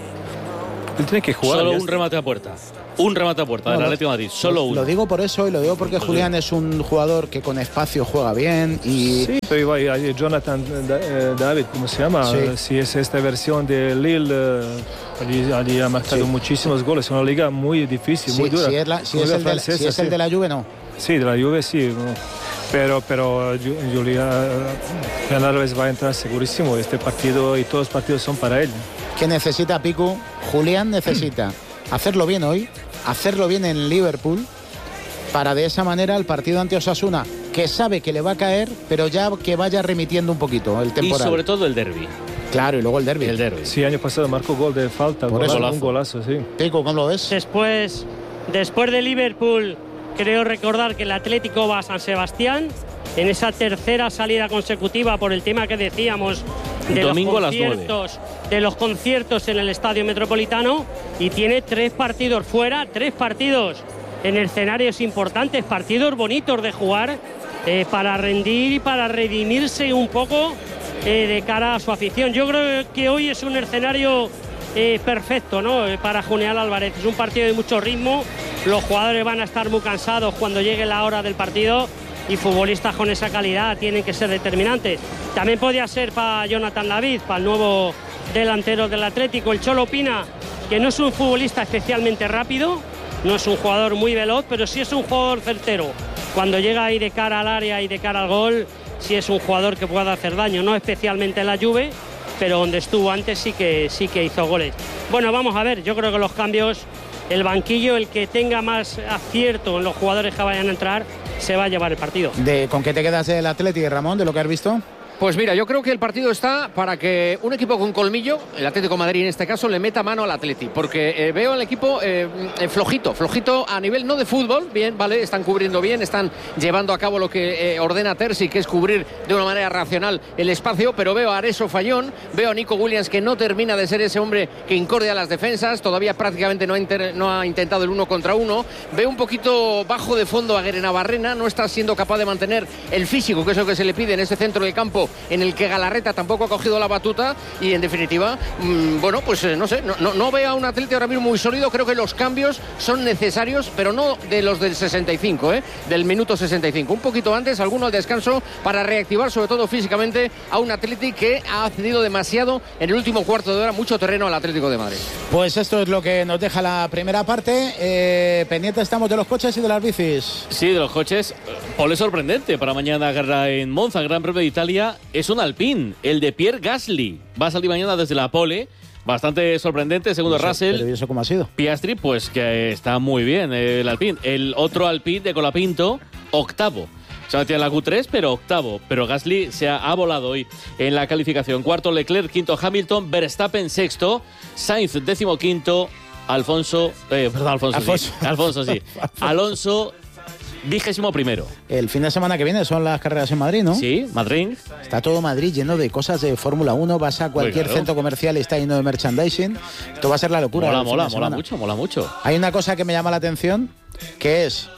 Él tiene que jugar. Solo un remate a puerta. Un remate a puerta del Atlético de Madrid, solo uno. Lo digo por eso y lo digo porque Julián es un jugador que con espacio juega bien y... Sí, pero igual hay Jonathan eh, David, ¿cómo se llama? Sí. Si es esta versión de Lille, eh, allí, allí ha marcado sí. muchísimos goles. Es una liga muy difícil, sí, muy dura. Si es, la, si es, el, francesa, de, si es sí. el de la Juve, no. Sí, de la Juve sí. Pero, pero Julián Álvarez va a entrar segurísimo. Este partido y todos los partidos son para él. ¿Qué necesita Picu? Julián necesita hacerlo bien hoy, hacerlo bien en Liverpool, para de esa manera el partido ante Osasuna, que sabe que le va a caer, pero ya que vaya remitiendo un poquito el temporal. Y sobre todo el derbi. Claro, y luego el derbi. El derbi. Sí, año pasado marcó gol de falta, por golazo, eso, un golazo, sí. Pico, ¿cómo lo ves? Después, después de Liverpool, creo recordar que el Atlético va a San Sebastián, en esa tercera salida consecutiva por el tema que decíamos de Domingo los conciertos, de los conciertos en el Estadio Metropolitano, y tiene tres partidos fuera, tres partidos en escenarios importantes, partidos bonitos de jugar, eh, para rendir y para redimirse un poco eh, de cara a su afición. Yo creo que hoy es un escenario eh, perfecto, ¿no? Eh, para Julián Álvarez. Es un partido de mucho ritmo, los jugadores van a estar muy cansados cuando llegue la hora del partido, y futbolistas con esa calidad tienen que ser determinantes. También podría ser para Jonathan David, para el nuevo delantero del Atlético. El Cholo opina que no es un futbolista especialmente rápido, no es un jugador muy veloz, pero sí es un jugador certero. Cuando llega ahí de cara al área y de cara al gol, sí es un jugador que puede hacer daño, no especialmente en la Juve, pero donde estuvo antes sí que, sí que hizo goles. Bueno, vamos a ver, yo creo que los cambios, el banquillo, el que tenga más acierto en los jugadores que vayan a entrar, se va a llevar el partido. ¿De, ¿Con qué te quedas del Atlético, Ramón, de lo que has visto? Pues mira, yo creo que el partido está para que un equipo con colmillo, el Atlético de Madrid en este caso, le meta mano al Atleti, porque eh, veo al equipo eh, flojito, flojito a nivel no de fútbol, bien, vale, están cubriendo bien, están llevando a cabo lo que eh, ordena Terzi, que es cubrir de una manera racional el espacio, pero veo a Areso fallón, veo a Nico Williams que no termina de ser ese hombre que incordia las defensas, todavía prácticamente no ha, inter, no ha intentado el uno contra uno, veo un poquito bajo de fondo a Guerenavarrena, no está siendo capaz de mantener el físico, que es lo que se le pide en ese centro del campo, en el que Galarreta tampoco ha cogido la batuta, y en definitiva, mmm, bueno, pues eh, no sé, no, no, no veo a un Atlético ahora mismo muy sólido. Creo que los cambios son necesarios, pero no de los del sesenta y cinco, ¿eh? del minuto sesenta y cinco, un poquito antes, alguno al descanso, para reactivar sobre todo físicamente a un Atlético que ha cedido demasiado en el último cuarto de hora, mucho terreno al Atlético de Madrid. Pues esto es lo que nos deja la primera parte. Eh, pendientes estamos de los coches y de las bicis. Sí, de los coches. Pole sorprendente para mañana en Monza, Gran Premio de Italia. Es un Alpine, el de Pierre Gasly. Va a salir mañana desde la pole. Bastante sorprendente, segundo ¿Pero Russell. ¿Pero y eso cómo ha sido? Piastri, pues que está muy bien el Alpine. El otro Alpine de Colapinto, octavo. Se ha metido en la Q tres, pero octavo. Pero Gasly se ha, ha volado hoy en la calificación. Cuarto Leclerc, quinto Hamilton, Verstappen sexto, Sainz décimo quinto, Alfonso... Eh, perdón, Alfonso, Alfonso. sí. Alfonso, sí. Alonso... Vigésimo primero. El fin de semana que viene son las carreras en Madrid, ¿no? Sí, Madrid. Está todo Madrid lleno de cosas de Fórmula uno. Vas a cualquier claro. centro comercial y está lleno de merchandising. Esto va a ser la locura. Mola, mola, mola mucho, mola mucho. Hay una cosa que me llama la atención, que es,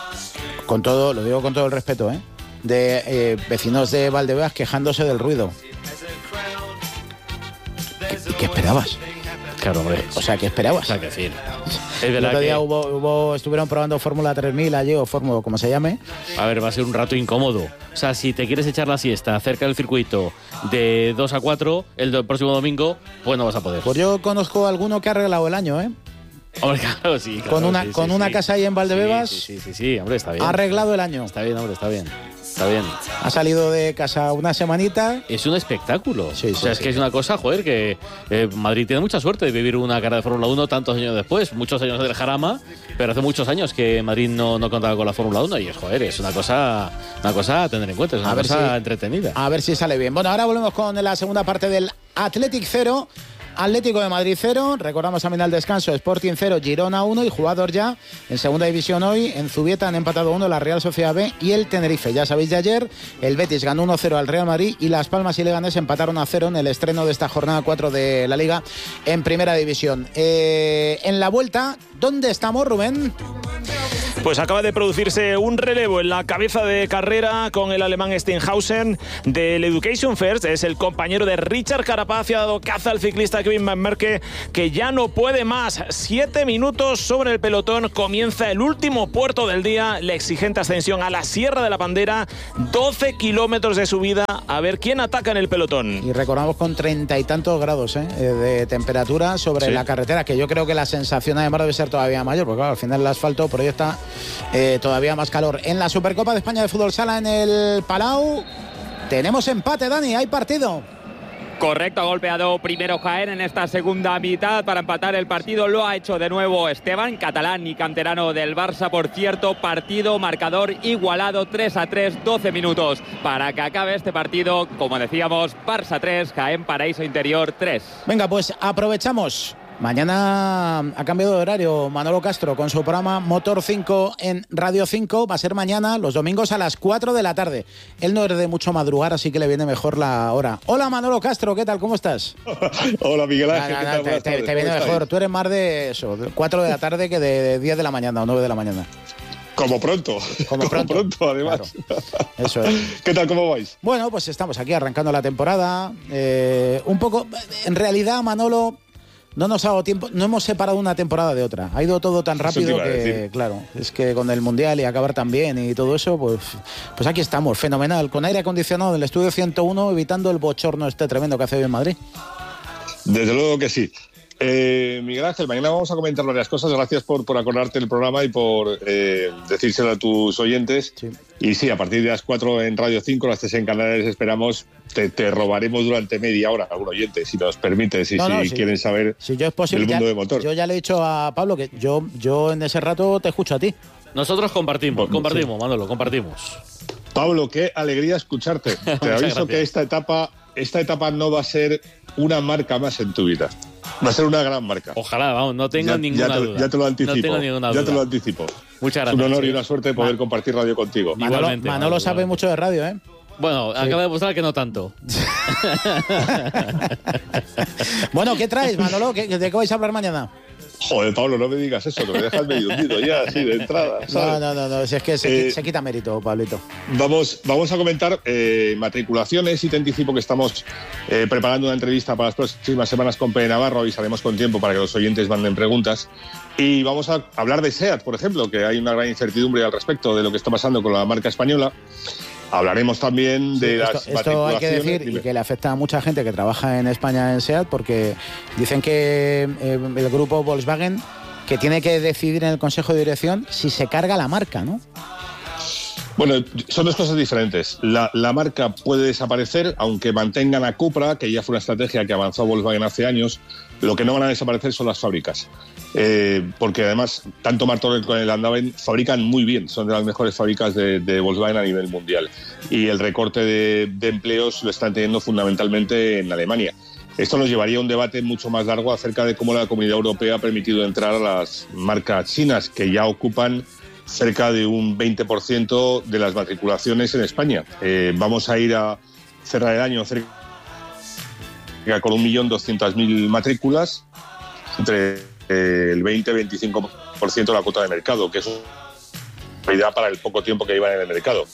con todo, lo digo con todo el respeto, ¿eh? de eh, vecinos de Valdebebas quejándose del ruido. ¿Qué, ¿Qué esperabas? Claro, hombre. O sea, ¿qué esperabas? O sea, que sí. Es verdad el otro día que... hubo, hubo, estuvieron probando Fórmula tres mil allí, o Fórmula, como se llame. A ver, va a ser un rato incómodo. O sea, si te quieres echar la siesta cerca del circuito de dos a cuatro el do- próximo domingo, pues no vas a poder. Pues yo conozco a alguno que ha arreglado el año, ¿eh? Hombre, claro, sí. Claro, con una, sí, con sí, una sí. casa ahí en Valdebebas. Sí, sí, sí, sí, sí, hombre, está bien. Ha arreglado el año. Está bien, hombre, está bien. Está bien. Ha salido de casa una semanita. Es un espectáculo. Sí, sí, o sea, es sí. que es una cosa, joder, que eh, Madrid tiene mucha suerte de vivir una carrera de Fórmula uno tantos años después. Muchos años del Jarama, pero hace muchos años que Madrid no, no contaba con la Fórmula uno y, joder, es una cosa, una cosa a tener en cuenta. Es una A ver cosa si- entretenida. A ver si sale bien. Bueno, ahora volvemos con la segunda parte del Athletic cero. Atlético de Madrid cero, recordamos también al descanso, Sporting cero, Girona uno y jugador ya en segunda división hoy, en Zubieta han empatado uno la Real Sociedad B y el Tenerife. Ya sabéis de ayer, el Betis ganó uno cero al Real Madrid y Las Palmas y Leganés empataron a cero en el estreno de esta jornada cuatro de la Liga en primera división. Eh, en la vuelta, ¿dónde estamos, Rubén? Pues acaba de producirse un relevo en la cabeza de carrera con el alemán Steinhausen del Education First. Es el compañero de Richard Carapaz y ha dado caza al ciclista Kevin Van Merke, que ya no puede más. Siete minutos sobre el pelotón. Comienza el último puerto del día, la exigente ascensión a la Sierra de la Pandera. doce kilómetros de subida. A ver quién ataca en el pelotón. Y recordamos con treinta y tantos grados ¿eh? de temperatura sobre sí. la carretera, que yo creo que la sensación además debe ser todavía mayor, porque claro, al final el asfalto proyecta eh, todavía más calor. En la Supercopa de España de Fútbol Sala en el Palau tenemos empate, Dani, hay partido. Correcto, ha golpeado primero Jaén en esta segunda mitad para empatar el partido. Lo ha hecho de nuevo Esteban, catalán y canterano del Barça, por cierto. Partido, marcador igualado, tres a tres, doce minutos para que acabe este partido. Como decíamos, Barça tres, Jaén Paraíso Interior tres. Venga, pues aprovechamos. Mañana ha cambiado de horario Manolo Castro con su programa Motor cinco en Radio cinco. Va a ser mañana, los domingos a las cuatro de la tarde. Él no es de mucho madrugar, así que le viene mejor la hora. Hola Manolo Castro, ¿qué tal? ¿Cómo estás? Hola Miguel Ángel, no, no, ¿qué tal? Te, te, te viene mejor, estáis? Tú eres más de eso, de cuatro de la tarde que de diez de la mañana o nueve de la mañana. Como pronto, como pronto, como pronto además. Claro. Eso es. ¿Qué tal, cómo vais? Bueno, pues estamos aquí arrancando la temporada. Eh, un poco, en realidad, Manolo, no nos ha dado tiempo, no hemos separado una temporada de otra. Ha ido todo tan rápido que, decir. claro, es que con el Mundial y acabar tan bien y todo eso, pues, pues aquí estamos, fenomenal, con aire acondicionado en el estudio ciento uno, evitando el bochorno este tremendo que hace hoy en Madrid. Desde luego que sí. Eh, Miguel Ángel, mañana vamos a comentar varias cosas. Gracias por, por acordarte del programa y por eh, decírselo a tus oyentes. Sí. Y sí, a partir de las cuatro en Radio cinco, las tres en Canales, esperamos, te, te robaremos durante media hora a algún oyente, si nos permites, y no, si no, sí. quieren saber si yo es posible, del mundo ya, de motor. Yo ya le he dicho a Pablo que yo, yo en ese rato te escucho a ti. Nosotros compartimos, compartimos, sí. Manolo, compartimos. Pablo, qué alegría escucharte. Te aviso que esta etapa, esta etapa no va a ser una marca más en tu vida. Va a ser una gran marca. Ojalá, vamos, no tengo ya, ninguna ya te, duda. Ya te lo anticipo. No tengo ninguna ya duda. te lo anticipo. Muchas gracias. Es un honor sí. y una suerte poder compartir radio contigo. Manolo, Igualmente, Manolo, Manolo sabe mucho de radio, ¿eh? Bueno, sí. Acaba de demostrar que no tanto. Bueno, ¿qué traes, Manolo? ¿De qué vais a hablar mañana? Joder, Pablo, no me digas eso, que me dejas medio hundido ya, así de entrada, ¿sabes? No, no, no, no, si es que se, eh, se quita mérito, Pablito. Vamos, vamos a comentar eh, matriculaciones y te anticipo que estamos eh, preparando una entrevista para las próximas semanas con Pere Navarro, avisaremos con tiempo para que los oyentes manden preguntas. Y vamos a hablar de SEAT, por ejemplo, que hay una gran incertidumbre al respecto de lo que está pasando con la marca española. Hablaremos también de sí, esto, las esto hay que decir Dime. y que le afecta a mucha gente que trabaja en España en SEAT, porque dicen que eh, el grupo Volkswagen que tiene que decidir en el Consejo de Dirección si se carga la marca, ¿no? Bueno, son dos cosas diferentes. La, la marca puede desaparecer, aunque mantengan a Cupra, que ya fue una estrategia que avanzó Volkswagen hace años. Lo que no van a desaparecer son las fábricas. Eh, porque además, tanto Martorell como el Andaven fabrican muy bien, son de las mejores fábricas de, de Volkswagen a nivel mundial. Y el recorte de, de empleos lo están teniendo fundamentalmente en Alemania. Esto nos llevaría a un debate mucho más largo acerca de cómo la Comunidad Europea ha permitido entrar a las marcas chinas, que ya ocupan cerca de un veinte por ciento de las matriculaciones en España. Eh, vamos a ir a cerrar el año cerca con un millón doscientas mil matrículas, entre eh, el veinte y veinticinco por ciento de la cuota de mercado, que es una realidad para el poco tiempo que llevan en el mercado.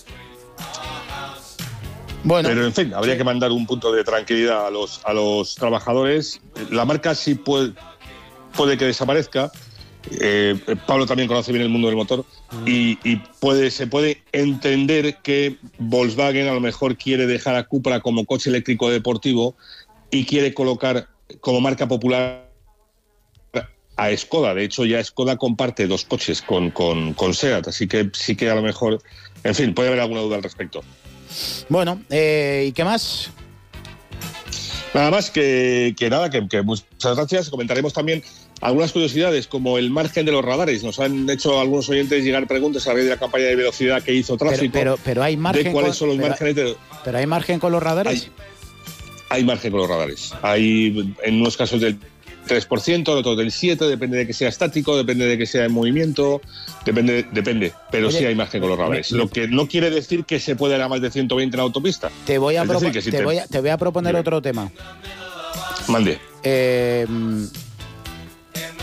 Bueno. Pero, en fin, habría sí. que mandar un punto de tranquilidad a los, a los trabajadores. La marca sí puede, puede que desaparezca. Eh, Pablo también conoce bien el mundo del motor mm. y, y puede, se puede entender que Volkswagen a lo mejor quiere dejar a Cupra como coche eléctrico deportivo y quiere colocar como marca popular a Skoda. De hecho, ya Skoda comparte dos coches con, con, con SEAT, así que sí que a lo mejor, en fin, puede haber alguna duda al respecto. Bueno, eh, ¿y qué más? Nada más que, que nada, que, que muchas gracias. Comentaremos también algunas curiosidades, como el margen de los radares. Nos han hecho algunos oyentes llegar preguntas a raíz de la campaña de velocidad que hizo Tráfico. Pero, pero, pero hay margen de cuáles con, son los pero, márgenes de... Pero hay margen con los radares. Hay, hay margen con los radares. Hay en unos casos del tres por ciento, en otros del siete por ciento, depende de que sea estático, depende de que sea en movimiento, depende, depende pero Oye, sí hay margen con los radares. Lo que no quiere decir que se pueda ir a más de ciento veinte en la autopista. Te voy a, propo- te, te... Voy a, te voy a proponer Dime. otro tema. Mande. Eh,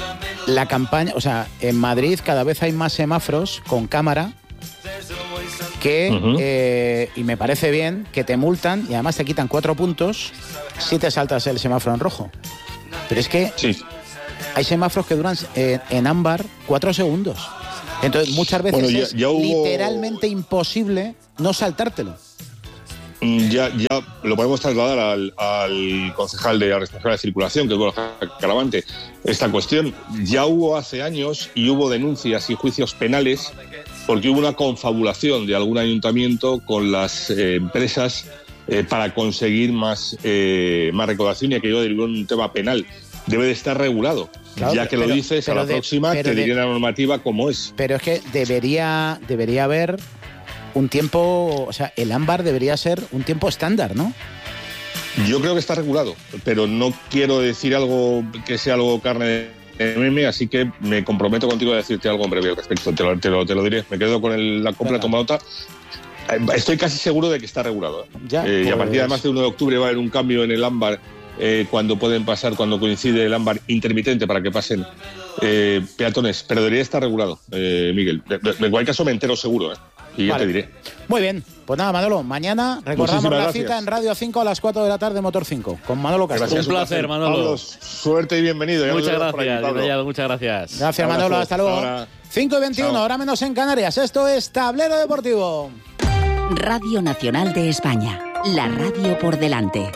la campaña, o sea, en Madrid cada vez hay más semáforos con cámara que, uh-huh. eh, y me parece bien, que te multan y además te quitan cuatro puntos si te saltas el semáforo en rojo. Pero es que sí. hay semáforos que duran eh, en ámbar cuatro segundos. Entonces muchas veces bueno, ya, es ya hubo... literalmente imposible no saltártelo. Ya, ya lo podemos trasladar al, al concejal de la responsable de circulación, que es Borja Caravante, esta cuestión. Ya hubo hace años y hubo denuncias y juicios penales porque hubo una confabulación de algún ayuntamiento con las eh, empresas eh, para conseguir más, eh, más recaudación, y aquello derivó en un tema penal. Debe de estar regulado. Claro, ya que pero, lo dices, a la de, próxima te diré la normativa como es. Pero es que debería, debería haber un tiempo, o sea, el ámbar debería ser un tiempo estándar, ¿no? Yo creo que está regulado, pero no quiero decir algo que sea algo carne de meme, así que me comprometo contigo a decirte algo en breve al respecto. Te lo, te lo, te lo diré. Me quedo con el, la compra toma nota. Estoy casi seguro de que está regulado. ¿eh? Ya, eh, pues... Y a partir de además de uno de octubre va a haber un cambio en el ámbar eh, cuando pueden pasar, cuando coincide el ámbar intermitente para que pasen eh, peatones. Pero debería estar regulado, eh, Miguel. De, de, de cualquier caso me entero seguro, ¿eh? Y ya vale. te diré. Muy bien, pues nada, Manolo, mañana recordamos Muchísimas la gracias. cita en Radio cinco a las cuatro de la tarde, Motor cinco, con Manolo Castro. Gracias, un placer, Manolo. Pablo, suerte y bienvenido. Muchas gracias, aquí, muchas gracias. Gracias, Manolo, hasta luego. Ahora. cinco y veintiuno, hora menos en Canarias. Esto es Tablero Deportivo. Radio Nacional de España, la radio por delante.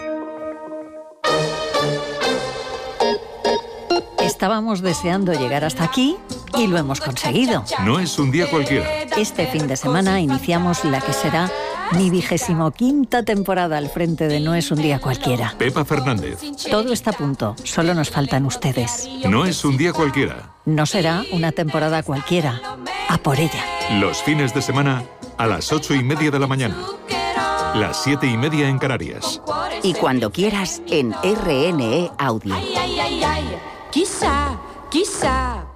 Estábamos deseando llegar hasta aquí y lo hemos conseguido. No es un día cualquiera. Este fin de semana iniciamos la que será mi vigésimo quinta temporada al frente de No es un día cualquiera. Pepa Fernández. Todo está a punto, solo nos faltan ustedes. No es un día cualquiera. No será una temporada cualquiera. A por ella. Los fines de semana a las ocho y media de la mañana. Las siete y media en Canarias. Y cuando quieras en R N E Audio. Ay, ay, ay, ay. Quizá, quizá